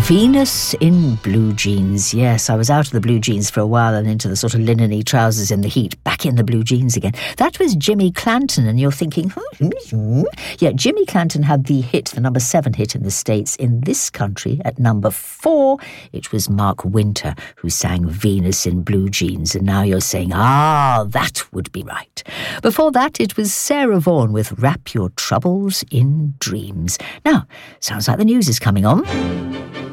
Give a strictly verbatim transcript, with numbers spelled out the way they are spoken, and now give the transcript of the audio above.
Venus in blue jeans. Yes, I was out of the blue jeans for a while and into the sort of linen-y trousers in the heat. Back in the blue jeans again. That was Jimmy Clanton, and you're thinking, hmm. Yeah, Jimmy Clanton had the hit, the number seven hit in the States. In this country, at number four, it was Mark Winter who sang Venus in blue jeans. And now you're saying, ah, that would be right. Before that, it was Sarah Vaughan with Wrap Your Troubles in Dreams. Now, sounds like the news is coming on.